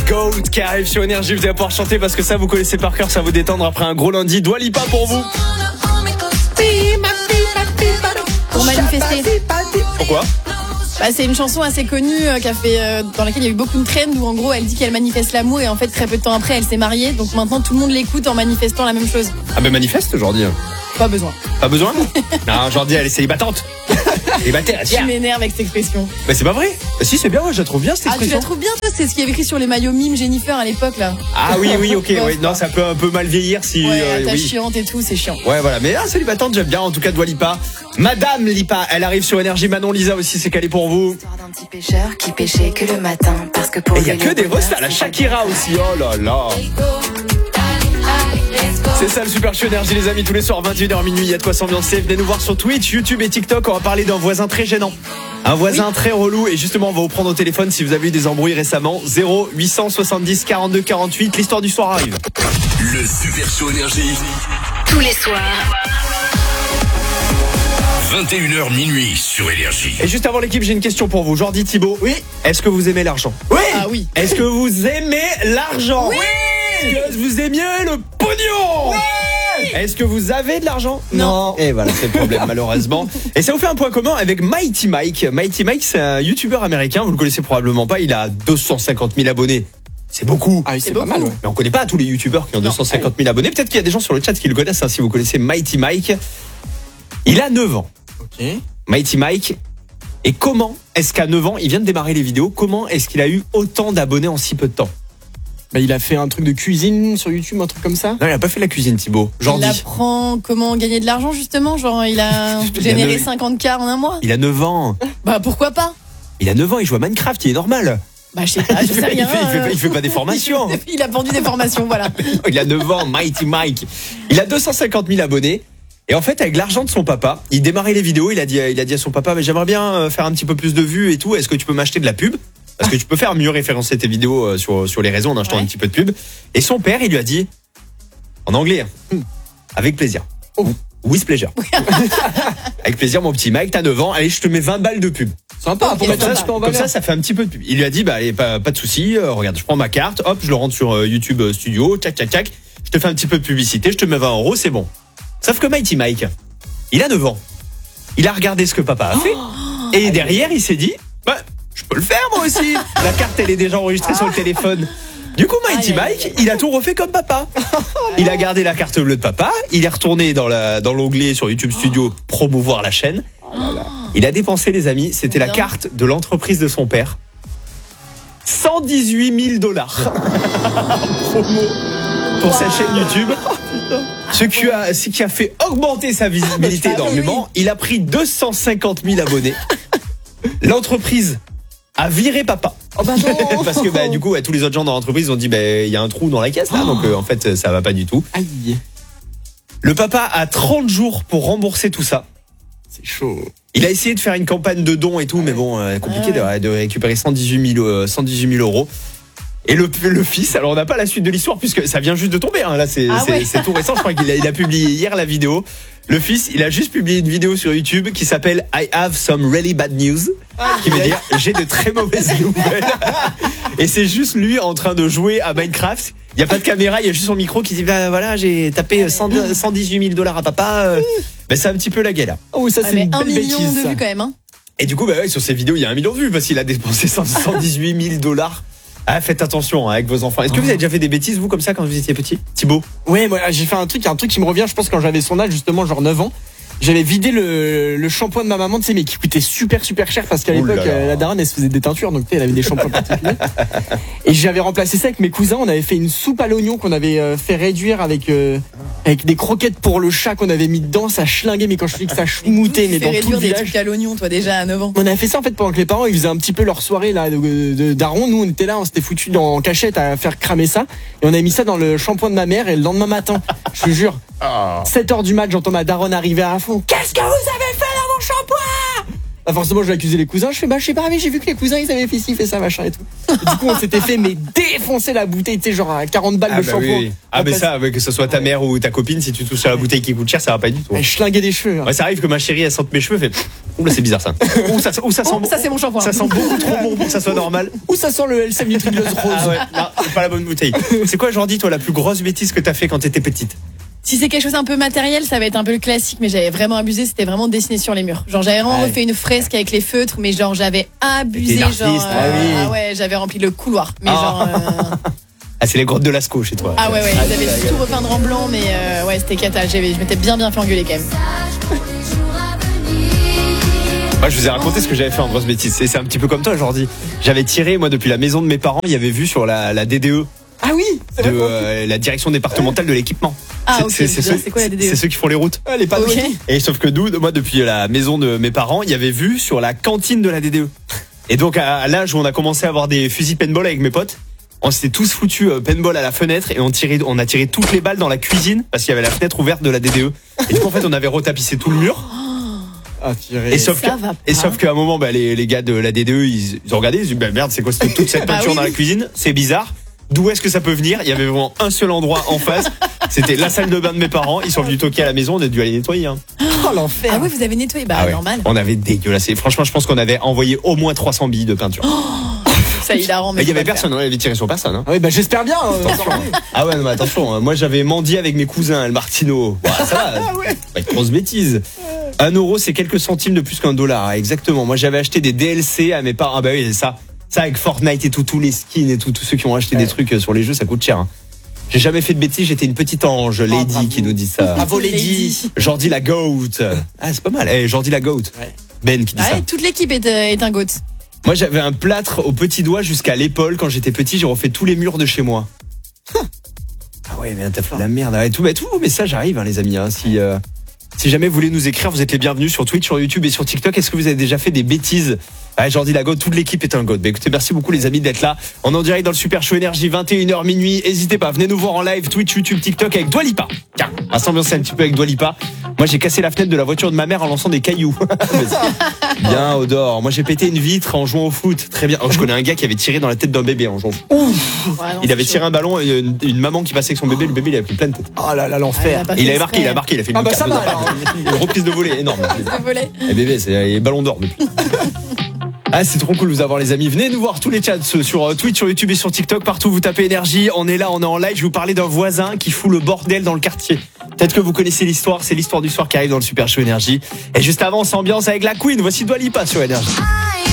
Goat qui arrive sur Énergie. Vous allez pouvoir chanter parce que ça, vous connaissez par cœur, ça va vous détendre après un gros lundi. Dua Lipa pour vous. Pour manifester. Pourquoi? C'est une chanson assez connue dans laquelle il y a eu beaucoup de trends où en gros elle dit qu'elle manifeste l'amour et en fait très peu de temps après elle s'est mariée. Donc maintenant tout le monde l'écoute en manifestant la même chose. Ah ben manifeste aujourd'hui. Pas besoin. Pas besoin? Non, aujourd'hui elle est célibatante. Célibataire, Tu m'énerves avec cette expression. Mais c'est pas vrai. Si, c'est bien, ouais, je la trouve bien cette expression. Tu la trouves bien toi? C'est ce qu'il y avait écrit sur les maillots mime Jennifer à l'époque là. Ah oui, ok, ouais. Non, ça peut un peu mal vieillir si. T'as chiante et tout, c'est chiant. Ouais, voilà. Mais célibatante, j'aime bien. En tout cas, Dua Lipa. Madame Lipa, elle arrive sur Énergie. Manon Lisa aussi, c'est calé pour vous. Histoire d'un petit pêcheur qui pêchait que le matin parce que pour Et il y a que des rosses à la Shakira aussi. Oh là là. C'est ça le Super Show Énergie les amis, tous les soirs 21h minuit, il y a de quoi s'ambiancer. Venez nous voir sur Twitch, YouTube et TikTok, on va parler d'un voisin très gênant. Un voisin très relou et justement on va vous prendre au téléphone si vous avez eu des embrouilles récemment. 0870 42 48, l'histoire du soir arrive. Le Super Show Énergie. tous les soirs. 21h minuit sur Énergie. Et juste avant l'équipe, j'ai une question pour vous. Jordi, Thibaut. Oui. Est-ce que vous aimez l'argent? Oui. Ah oui. Est-ce que vous aimez l'argent? Oui. Est-ce que vous aimiez le pognon? Oui. Est-ce que vous avez de l'argent? Non. Et voilà, c'est le problème malheureusement. Et ça vous fait un point commun avec Mighty Mike. Mighty Mike, c'est un youtubeur américain, vous le connaissez probablement pas, il a 250 000 abonnés. C'est beaucoup. Ah oui, c'est pas mal, ouais. Mais on connaît pas tous les youtubeurs qui ont 250 000 abonnés. Peut-être qu'il y a des gens sur le chat qui le connaissent, si vous connaissez Mighty Mike. Il a 9 ans. Ok. Mighty Mike. Et comment est-ce qu'à 9 ans, il vient de démarrer les vidéos, comment est-ce qu'il a eu autant d'abonnés en si peu de temps? Il a fait un truc de cuisine sur YouTube, un truc comme ça. Non, il a pas fait la cuisine, Thibaut. Jordi. Il apprend comment gagner de l'argent justement, genre il a généré 50K en un mois. Il a 9 ans. Pourquoi pas? Il a 9 ans, il joue à Minecraft, il est normal. Je sais pas, je sais rien. Il fait pas des formations. Il a vendu des formations, voilà. Il a 9 ans, Mighty Mike. Il a 250 000 abonnés. Et en fait, avec l'argent de son papa, il démarrait les vidéos. Il a dit à son papa, mais j'aimerais bien faire un petit peu plus de vues et tout. Est-ce que tu peux m'acheter de la pub? Parce que tu peux faire mieux référencer tes vidéos sur les réseaux en achetant un petit peu de pub. Et son père, il lui a dit, en anglais, avec plaisir. With pleasure. Avec plaisir, mon petit Mike, t'as 9 ans. Allez, je te mets 20 balles de pub. Sympa, pour mettre un petit peu en Comme valeur. ça fait un petit peu de pub. Il lui a dit, allez, pas de souci. Regarde, je prends ma carte, hop, je le rentre sur YouTube Studio, tchac. Je te fais un petit peu de publicité, je te mets 20 €, c'est bon. Sauf que Mighty Mike, il a 9 ans. Il a regardé ce que papa a fait. Et derrière, il s'est dit, je peux le faire moi aussi. La carte, elle est déjà enregistrée sur le téléphone. Du coup, Mighty Mike, il a tout refait comme papa. Il a gardé la carte bleue de papa. Il est retourné dans l'onglet sur YouTube Studio promouvoir la chaîne. Il a dépensé, les amis, c'était la carte de l'entreprise de son père. $118 000 promo pour sa chaîne YouTube. Ce qui a fait augmenter sa visibilité énormément. Il a pris 250 000 abonnés. L'entreprise a viré papa. Parce que du coup, tous les autres gens dans l'entreprise ont dit, il y a un trou dans la caisse là, donc en fait, ça va pas du tout. Aïe. Le papa a 30 jours pour rembourser tout ça. C'est chaud. Il a essayé de faire une campagne de dons et tout, mais bon, compliqué de récupérer 118 000 €. Et le fils, alors on n'a pas la suite de l'histoire puisque ça vient juste de tomber, là c'est tout récent, je crois qu'il a publié hier la vidéo. Le fils, il a juste publié une vidéo sur YouTube qui s'appelle I have some really bad news, qui veut dire j'ai de très mauvaises nouvelles. Et c'est juste lui en train de jouer à Minecraft. Il n'y a pas de caméra, il y a juste son micro qui dit voilà, j'ai tapé 118 000 $ à papa. C'est un petit peu la galère. Oh, ça c'est une belle 1 million bêtise. de Ça. vues quand même. Et du coup, sur ces vidéos, il y a 1 million de vues parce qu'il a dépensé 118 000 $. Faites attention avec vos enfants. Est-ce que vous avez déjà fait des bêtises, vous, comme ça, quand vous étiez petit, Thibaut? Ouais, moi j'ai fait un truc qui me revient, je pense, quand j'avais son âge, justement, genre 9 ans. J'avais vidé le shampoing de ma maman, tu sais, mais qui coûtait super cher parce qu'à l'époque, la daronne, elle se faisait des teintures, donc tu sais, elle avait des shampoings particuliers. Et j'avais remplacé ça avec mes cousins. On avait fait une soupe à l'oignon qu'on avait fait réduire avec des croquettes pour le chat qu'on avait mis dedans. Ça schlinguait, mais quand je dis que ça schmoutait, mais dans tout le réduire des village. trucs à l'oignon, toi déjà à 9 ans. On avait fait ça en fait pendant que les parents ils faisaient un petit peu leur soirée là de daron. Nous on était là, on s'était foutu en cachette à faire cramer ça et on avait mis ça dans le shampoing de ma mère et le lendemain matin, je te jure, 7h du mat, j'entends ma daronne arriver à fond. Qu'est-ce que vous avez fait dans mon shampoing? Forcément je vais accuser les cousins, je fais je sais pas, mais j'ai vu que les cousins ils avaient fait ci, fait ça, machin et tout. Et du coup on s'était fait défoncer la bouteille, tu sais, genre à 40 balles de shampoing. Oui. Mais ça, que ce soit ta mère ou ta copine, si tu touches à la bouteille qui coûte cher, ça va pas du tout. Je schlinguais des cheveux. Ça arrive que ma chérie elle sente mes cheveux, fait Ouh là c'est bizarre ça. Ouh ça sent Ça, c'est mon shampoing. Ça sent beaucoup trop bon pour que ça soit normal. Où ça sent le LCM nitrileuse rose? Ah ouais, non, c'est pas la bonne bouteille. C'est quoi, Jordi, toi, la plus grosse bêtise que t'as fait quand t'étais petite? Si c'est quelque chose un peu matériel, ça va être un peu le classique, mais j'avais vraiment abusé, c'était vraiment dessiner sur les murs. Genre j'avais vraiment Ouais. refait une fresque avec les feutres, mais genre j'avais abusé, T'es une artiste, genre ah oui. ah ouais, j'avais rempli le couloir. Mais Ah. genre Ah, c'est les grottes de Lascaux chez toi. ah ouais ils avaient tout repeindre en blanc, mais ouais, c'était cata. Je m'étais bien fait engueuler quand même. Moi, je vous ai raconté ce que j'avais fait en grosse bêtise. C'est un petit peu comme toi, Jordi. J'avais tiré, moi, depuis la maison de mes parents, il y avait vu sur la DDE. Ah oui, c'est De vrai. la direction départementale de l'équipement. Ah, ok, C'est c'est quoi la DDE? C'est ceux qui font les routes. Les panneaux. Ok. Et sauf que nous, moi, depuis la maison de mes parents, il y avait vu sur la cantine de la DDE. Et donc, à l'âge où on a commencé à avoir des fusils paintball avec mes potes, on s'était tous foutus paintball à la fenêtre et on a tiré toutes les balles dans la cuisine parce qu'il y avait la fenêtre ouverte de la DDE. Et du coup, en fait, on avait retapissé tout le mur. Ah, purée. Et sauf Ça va pas. et sauf qu'à un moment, les gars de la DDE, ils ont regardé, ils ont dit, bah merde, c'est quoi toute cette Bah peinture oui. dans la cuisine? C'est bizarre. D'où est-ce que ça peut venir? Il y avait vraiment un seul endroit en face. C'était la salle de bain de mes parents. Ils sont venus toquer à la maison. On a dû aller nettoyer. Hein. Oh, l'enfer. Ah oui, vous avez nettoyé, bah Ah ouais. normal. On avait dégueulassé. Franchement, je pense qu'on avait envoyé au moins 300 billes de peinture. Ça il a Mais il y avait personne. On avait tiré sur personne. Hein. Ah oui, bah j'espère bien. Ah ouais, non, mais attention. Moi, j'avais mendié avec mes cousins, le Martino. Bah, ça va. Pas une grosse bêtise. 1 euro, c'est quelques centimes de plus $1. Ah, exactement. Moi, j'avais acheté des DLC à mes parents. Ah bah oui, c'est ça. Ça avec Fortnite et tout, tous les skins et tout, tous ceux qui ont acheté des trucs sur les jeux, ça coûte cher. Hein. J'ai jamais fait de bêtises, j'étais une petite ange, Lady bravo. qui nous dit ça. Bravo, Lady. Lady. Jordi la goat. Ah, c'est pas mal. Eh, Jordi la goat. Ouais. Ben qui dit ça. Ouais, toute l'équipe est un goat. Moi, j'avais un plâtre au petit doigt jusqu'à l'épaule quand j'étais petit. J'ai refait tous les murs de chez moi. Ah ouais, mais t'as fait de la merde. Ouais, tous vos messages arrivent, hein, les amis. Hein, si jamais vous voulez nous écrire, vous êtes les bienvenus sur Twitch, sur YouTube et sur TikTok. Est-ce que vous avez déjà fait des bêtises? Ouais, Jordi la goat, toute l'équipe est un goat. Bah, écoutez, merci beaucoup les amis d'être là. On est en direct dans le Super Show Énergie, 21h minuit. N'hésitez pas, venez nous voir en live, Twitch, YouTube, TikTok avec Dua Lipa. Tiens, on va s'ambiancer un petit peu avec Dua Lipa. Moi, j'ai cassé la fenêtre de la voiture de ma mère en lançant des cailloux. Bien, Odor. Moi, j'ai pété une vitre en jouant au foot. Très bien. Oh, je connais un gars qui avait tiré dans la tête d'un bébé en jouant au foot. Ouais, non, Il avait c'est tiré un ballon et une maman qui passait avec son bébé. Le bébé, il avait pris plein de tête. Oh là là, chaud. l'enfer. Ah, Et il avait marqué, il a fait une Ah bah ça lucarne. va, alors. Une reprise de volée énorme. Le volet. Et bébé, c'est ballon d'or depuis. Ah, c'est trop cool de vous avoir les amis. Venez nous voir tous les chats sur Twitch, sur YouTube et sur TikTok. Partout, vous tapez énergie. On est là, on est en live. Je vais vous parler d'un voisin qui fout le bordel dans le quartier. Peut-être que vous connaissez l'histoire. C'est l'histoire du soir qui arrive dans le Super Show Énergie. Et juste avant, on s'ambiance avec la Queen. Voici Dua Lipa sur Énergie.